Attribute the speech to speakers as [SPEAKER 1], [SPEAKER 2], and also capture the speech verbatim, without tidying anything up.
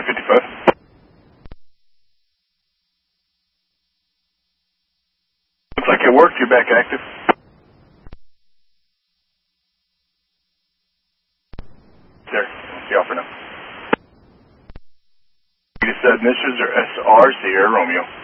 [SPEAKER 1] nine fifty-five. Looks like it worked. You're back active. There. See you for now. Sub initials are S R Sierra Romeo.